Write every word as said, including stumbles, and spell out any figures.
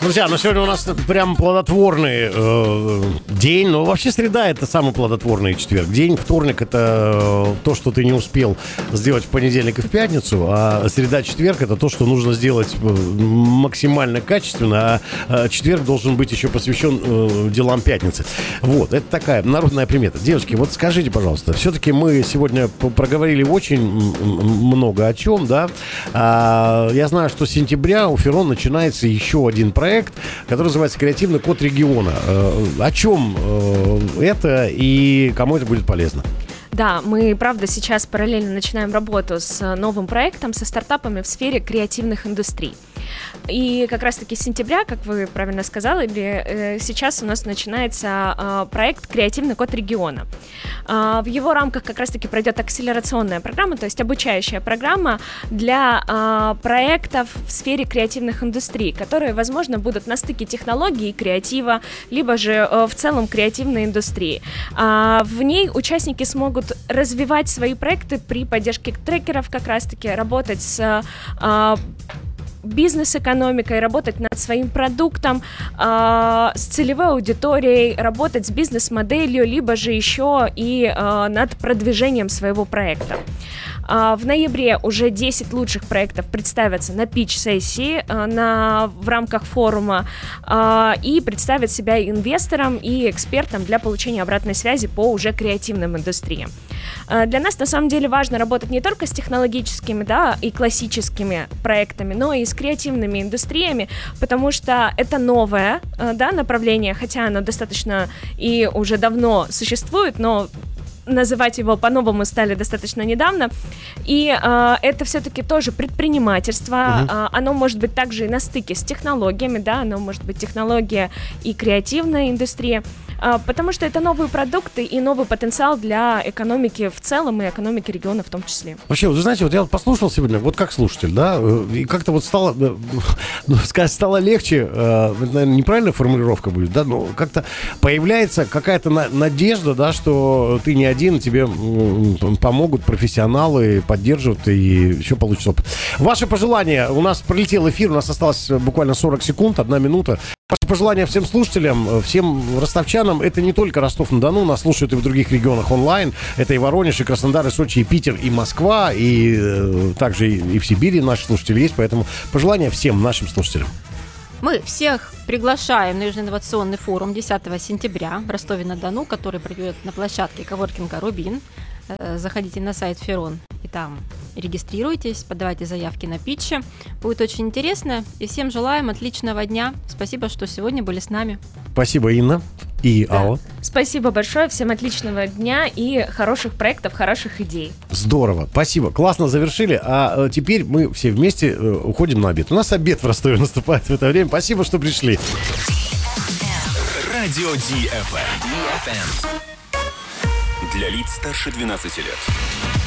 Друзья, ну сегодня у нас прям плодотворный э, день. Ну, вообще среда — это самый плодотворный четверг. День, вторник — это э, то, что ты не успел сделать в понедельник и в пятницу. А среда, четверг — это то, что нужно сделать максимально качественно. А четверг должен быть еще посвящен э, делам пятницы. Вот, это такая народная примета. Девочки, вот скажите, пожалуйста, все-таки мы сегодня проговорили очень много о чем, да? А, я знаю, что с сентября у Ферон начинается еще один проект, который называется «Креативный код региона». Э, о чем э, это и кому это будет полезно? Да, мы, правда, сейчас параллельно начинаем работу с новым проектом, со стартапами в сфере креативных индустрий. И как раз-таки с сентября, как вы правильно сказали, сейчас у нас начинается проект «Креативный код региона». В его рамках как раз-таки пройдет акселерационная программа, то есть обучающая программа для проектов в сфере креативных индустрий, которые, возможно, будут на стыке технологий и креатива, либо же в целом креативной индустрии. В ней участники смогут развивать свои проекты при поддержке трекеров, как раз-таки работать с бизнес-экономикой, работать над своим продуктом, э, с целевой аудиторией, работать с бизнес-моделью, либо же еще и э, над продвижением своего проекта. Uh, в ноябре уже десять лучших проектов представятся на питч-сессии uh, на, в рамках форума uh, и представят себя инвесторам и экспертам для получения обратной связи по уже креативным индустриям. Uh, для нас на самом деле важно работать не только с технологическими, да, и классическими проектами, но и с креативными индустриями, потому что это новое uh, да, направление, хотя оно достаточно и уже давно существует, но называть его по-новому стали достаточно недавно. И э, это все-таки тоже предпринимательство. Uh-huh. Э, оно может быть также и на стыке с технологиями, да, оно может быть технология и креативная индустрия, э, потому что это новые продукты и новый потенциал для экономики в целом и экономики региона в том числе. Вообще, вы знаете, вот я вот послушал сегодня, вот как слушатель, да, и как-то вот стало, ну, сказать, стало легче, э, наверное, неправильная формулировка будет, да, но как-то появляется какая-то на- надежда, да, что ты не один, тебе помогут профессионалы, поддержат, и еще получится опыт. Ваши пожелания. У нас пролетел эфир, у нас осталось буквально сорок секунд, одна минута. Ваши пожелания всем слушателям, всем ростовчанам. Это не только Ростов-на-Дону, нас слушают и в других регионах онлайн. Это и Воронеж, и Краснодар, и Сочи, и Питер, и Москва, и э, также и, и в Сибири наши слушатели есть. Поэтому пожелания всем нашим слушателям. Мы всех приглашаем на Южный инновационный форум десятого сентября в Ростове-на-Дону, который пройдет на площадке коворкинга «Рубин». Заходите на сайт Ферон и там регистрируйтесь, подавайте заявки на питчи. Будет очень интересно. И всем желаем отличного дня. Спасибо, что сегодня были с нами. Спасибо, Инна и да. Алла. Спасибо большое. Всем отличного дня и хороших проектов, хороших идей. Здорово. Спасибо. Классно завершили. А теперь мы все вместе уходим на обед. У нас обед в Ростове наступает в это время. Спасибо, что пришли. Радио Ди Эф Эм. Для лиц старше двенадцати лет.